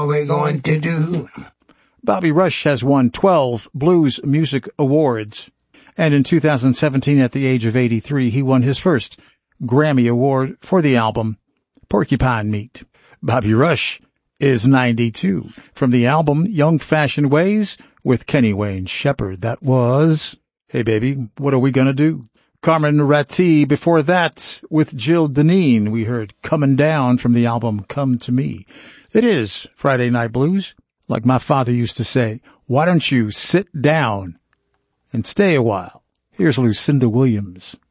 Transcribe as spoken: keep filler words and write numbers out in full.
What we going to do? Bobby Rush has won twelve Blues Music Awards. And in two thousand seventeen, at the age of eighty-three, he won his first Grammy Award for the album Porcupine Meat. Bobby Rush is ninety-two. From the album Young Fashioned Ways with Kenny Wayne Shepherd, that was Hey Baby, What Are We Gonna Do? Carmen Ratti. Before that, with Jill Deneen, we heard Coming Down from the album Come to Me. It is Friday Night Blues. Like my father used to say, why don't you sit down and stay a while? Here's Lucinda Williams.